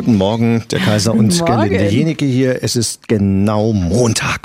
Guten Morgen, der Kaiser und Gerlinde Jenike hier. Es ist genau Montag.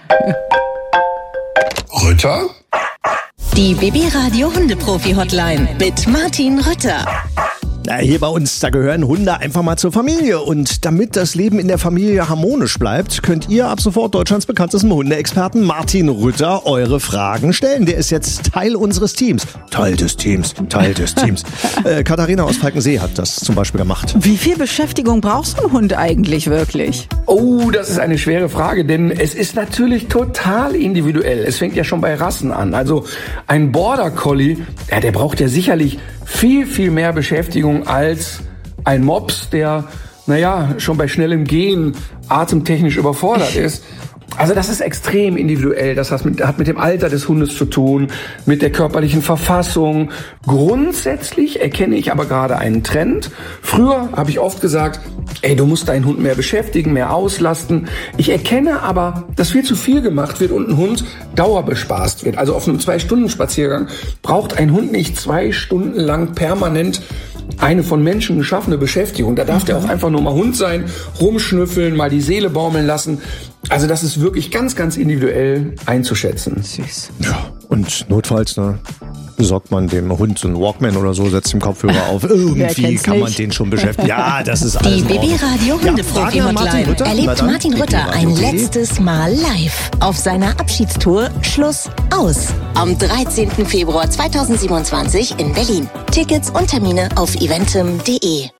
Rütter? Die BB Radio Hundeprofi Hotline mit Martin Rütter. Na, hier bei uns, da gehören Hunde einfach mal zur Familie. Und damit das Leben in der Familie harmonisch bleibt, könnt ihr ab sofort Deutschlands bekanntesten Hundeexperten Martin Rütter eure Fragen stellen. Der ist jetzt Teil unseres Teams. Teil des Teams. Katharina aus Falkensee hat das zum Beispiel gemacht. Wie viel Beschäftigung braucht so ein Hund eigentlich wirklich? Oh, das ist eine schwere Frage, denn es ist natürlich total individuell. Es fängt ja schon bei Rassen an. Also ein Border Collie, ja, der braucht ja sicherlich viel, viel mehr Beschäftigung als ein Mops, der, schon bei schnellem Gehen atemtechnisch überfordert ist. Also das ist extrem individuell. Das hat mit dem Alter des Hundes zu tun, mit der körperlichen Verfassung. Grundsätzlich erkenne ich aber gerade einen Trend. Früher habe ich oft gesagt, du musst deinen Hund mehr beschäftigen, mehr auslasten. Ich erkenne aber, dass viel zu viel gemacht wird und ein Hund dauerbespaßt wird. Also auf einem 2-Stunden-Spaziergang braucht ein Hund nicht 2 Stunden lang permanent eine von Menschen geschaffene Beschäftigung. Da darf der auch einfach nur mal Hund sein, rumschnüffeln, mal die Seele baumeln lassen. Also das ist wirklich ganz, ganz individuell einzuschätzen. Süß. Ja, und notfalls, besorgt man dem Hund so einen Walkman oder so, setzt den Kopfhörer auf. Irgendwie kann man den schon beschäftigen. Ja, das ist alles. Die BB Radio Hundeprofi Hotline erlebt Martin Rütter ein letztes Mal live auf seiner Abschiedstour Schluss aus. Am 13. Februar 2027 in Berlin. Tickets und Termine auf eventim.de.